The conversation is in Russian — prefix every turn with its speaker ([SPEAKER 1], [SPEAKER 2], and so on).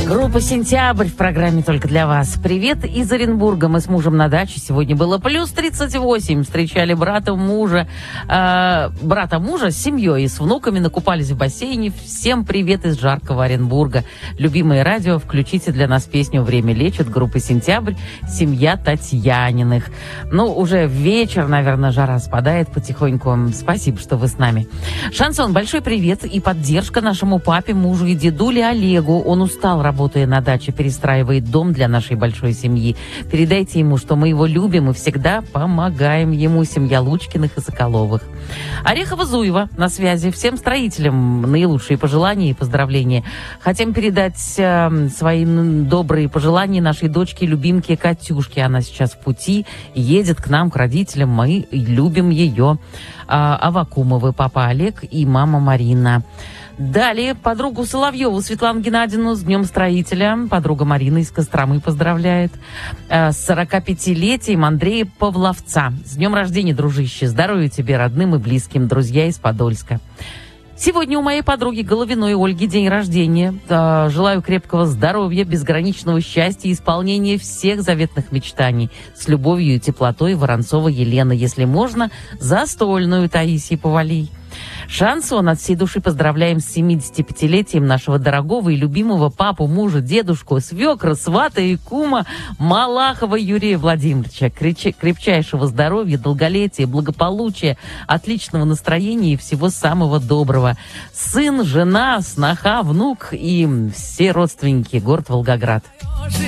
[SPEAKER 1] Группа «Сентябрь» в программе «Только для вас». Привет из Оренбурга. Мы с мужем на даче. Сегодня было плюс 38. Встречали брата мужа с семьей и с внуками. Накупались в бассейне. Всем привет из жаркого Оренбурга. Любимое радио. Включите для нас песню «Время лечит» группы «Сентябрь». Семья Татьяниных. Уже вечер, наверное, жара спадает потихоньку. Спасибо, что вы с нами. Шансон, большой привет и поддержка нашему папе, мужу и дедуле Олегу. Он устал, работая на даче, перестраивает дом для нашей большой семьи. Передайте ему, что мы его любим и всегда помогаем ему. Семья Лучкиных и Соколовых. Орехово-Зуево на связи. Всем строителям наилучшие пожелания и поздравления. Хотим передать свои добрые пожелания нашей дочке, любимке Катюшке. Она сейчас в пути, едет к нам, к родителям. Мы любим ее. Авакумовы, папа Олег и мама Марина. Далее подругу Соловьеву Светлану Геннадьевну с Днем Строителя. Подруга Марина из Костромы поздравляет. С 45-летием Андрея Павловца. С днем рождения, дружище. Здоровья тебе, родным и близким, друзья из Подольска. Сегодня у моей подруги Головиной Ольги день рождения. Желаю крепкого здоровья, безграничного счастья и исполнения всех заветных мечтаний. С любовью и теплотой, Воронцова Елена. Если можно, застольную Таисии Повалий. Шансон, от всей души поздравляем с 75-летием нашего дорогого и любимого папу, мужа, дедушку, свекра, свата и кума Малахова Юрия Владимировича. Крепчайшего здоровья, долголетия, благополучия, отличного настроения и всего самого доброго. Сын, жена, сноха, внук и все родственники. Город Волгоград.